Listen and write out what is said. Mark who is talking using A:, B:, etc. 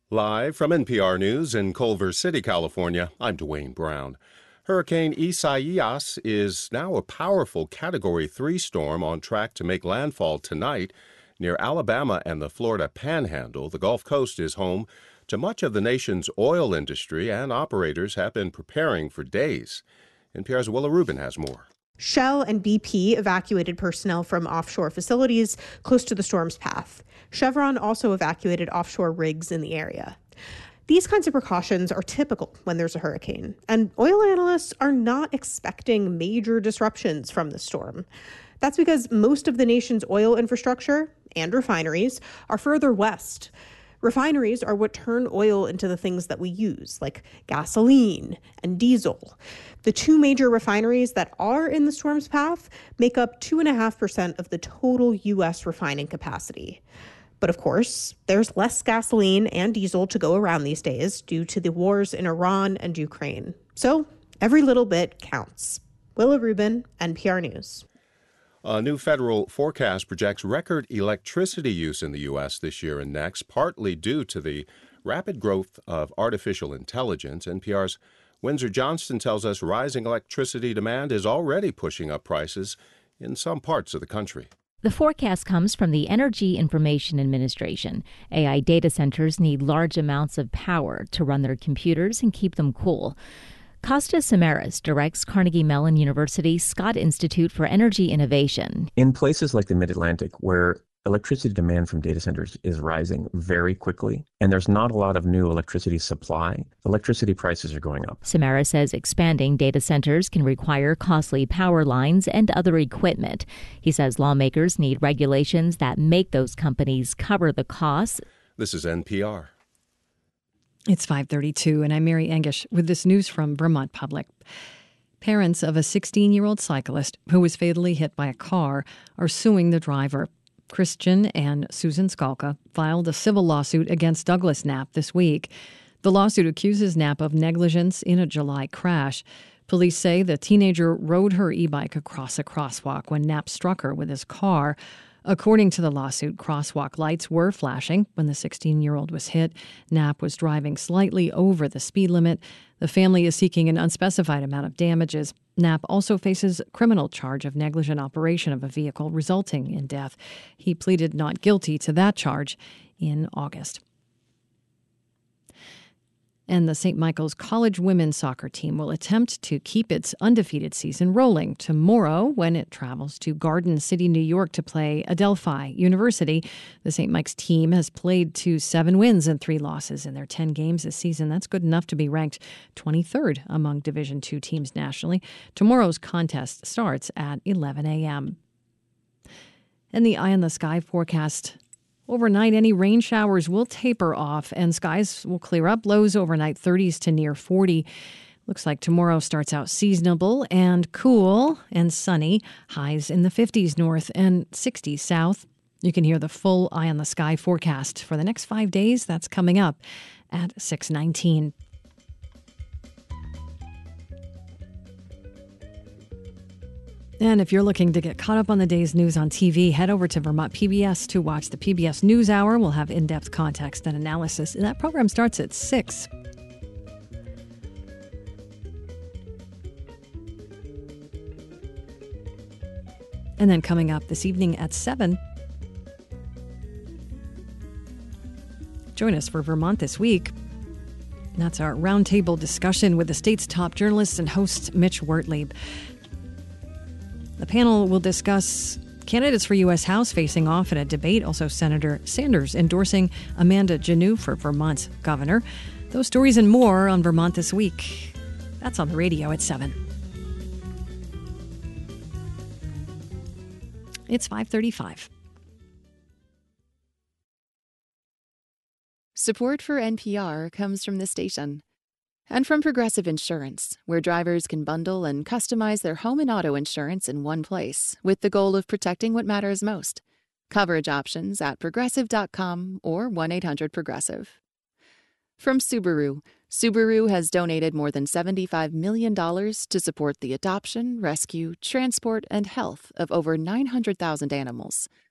A: Live from NPR News in Culver City, California, I'm Dwayne Brown. Hurricane Isaias is now a powerful Category 3 storm on track to make landfall tonight near Alabama and the Florida Panhandle. The Gulf Coast is home to much of the nation's oil industry, and operators have been preparing for days. NPR's Willa Rubin has more.
B: Shell and BP evacuated personnel from offshore facilities close to the storm's path. Chevron also evacuated offshore rigs in the area. These kinds of precautions are typical when there's a hurricane, and oil analysts are not expecting major disruptions from the storm. That's because most of the nation's oil infrastructure and refineries are further west. Refineries are what turn oil into the things that we use, like gasoline and diesel. The two major refineries that are in the storm's path make up 2.5% of the total U.S. refining capacity. But of course, there's less gasoline and diesel to go around these days due to the wars in Iran and Ukraine. So every little bit counts. Willa Rubin, NPR News.
A: A new federal forecast projects record electricity use in the U.S. this year and next, partly due to the rapid growth of artificial intelligence. NPR's Windsor Johnston tells us rising electricity demand is already pushing up prices in some parts of the country.
C: The forecast comes from the Energy Information Administration. AI data centers need large amounts of power to run their computers and keep them cool. Costa Samaras directs Carnegie Mellon University's Scott Institute for Energy Innovation.
D: In places like the Mid-Atlantic, where electricity demand from data centers is rising very quickly, and there's not a lot of new electricity supply, electricity prices are going up.
C: Samaras says expanding data centers can require costly power lines and other equipment. He says lawmakers need regulations that make those companies cover the costs.
A: This is NPR.
E: It's 5:32, and I'm Mary Engish with this news from Vermont Public. Parents of a 16-year-old cyclist who was fatally hit by a car are suing the driver. Christian and Susan Skalka filed a civil lawsuit against Douglas Knapp this week. The lawsuit accuses Knapp of negligence in a July crash. Police say the teenager rode her e-bike across a crosswalk when Knapp struck her with his car. According to the lawsuit, crosswalk lights were flashing when the 16-year-old was hit. Knapp was driving slightly over the speed limit. The family is seeking an unspecified amount of damages. Knapp also faces criminal charge of negligent operation of a vehicle resulting in death. He pleaded not guilty to that charge in August. And the St. Michael's College women's soccer team will attempt to keep its undefeated season rolling tomorrow when it travels to Garden City, New York to play Adelphi University. The St. Mike's team has played to 7 wins and 3 losses in their 10 games this season. That's good enough to be ranked 23rd among Division II teams nationally. Tomorrow's contest starts at 11 a.m. And the eye on the sky forecast. Overnight, any rain showers will taper off and skies will clear up. Lows overnight 30s to near 40. Looks like tomorrow starts out seasonable and cool and sunny. Highs in the 50s north and 60s south. You can hear the full Eye on the Sky forecast for the next 5 days. That's coming up at 6:19. And if you're looking to get caught up on the day's news on TV, head over to Vermont PBS to watch the PBS NewsHour. We'll have in-depth context and analysis. And that program starts at 6. And then coming up this evening at 7, join us for Vermont This Week. That's our roundtable discussion with the state's top journalist and host, Mitch Wertlieb. The panel will discuss candidates for U.S. House facing off in a debate. Also, Senator Sanders endorsing Amanda Janoo for Vermont's governor. Those stories and more on Vermont This Week. That's on the radio at 7. It's 5:35.
F: Support for NPR comes from this station and from Progressive Insurance, where drivers can bundle and customize their home and auto insurance in one place with the goal of protecting what matters most. Coverage options at progressive.com or 1-800-PROGRESSIVE. From Subaru, Subaru has donated more than $75 million to support the adoption, rescue, transport, and health of over 900,000 animals.